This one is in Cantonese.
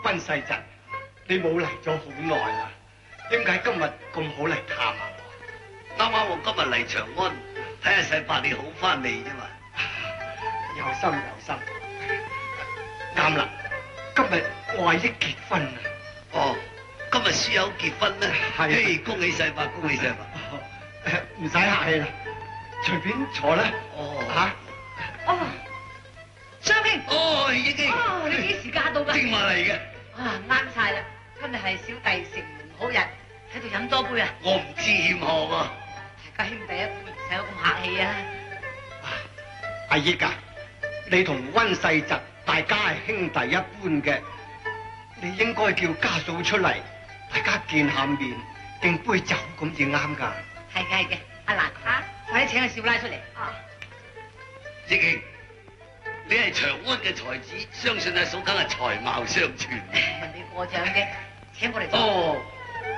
溫世侄，你冇嚟咗好耐啦，點解今日咁好嚟探下我？ 啱啱我今日嚟長安，睇下世伯你好翻未啫嘛。 有心有心。啱啦，今日我阿益結婚啊！ 哦，今日書友結婚咩？ 係嘿，恭喜世伯，恭喜世伯。 唔使客氣啦，隨便坐啦。 哦， 嚇。 哦，張兄。 哦，益英。 哦，你幾時嫁到㗎？ 正話嚟嘅。 啊，啱晒啦！今日係小弟成門好日，喺度飲多杯啊！ 我唔知欠學喎。 大家兄弟一杯，唔使咁客氣啊！ 阿益啊，你同溫世侄大家係兄弟一般嘅，你應該叫家嫂出嚟，大家見下面，敬杯酒咁至啱㗎。 係嘅係嘅，阿蘭啊，快啲請阿少奶出嚟啊！ 益英，你係長安嘅才子，相信阿嫂梗係才貌雙全。 人哋過獎嘅，請我嚟做。 哦。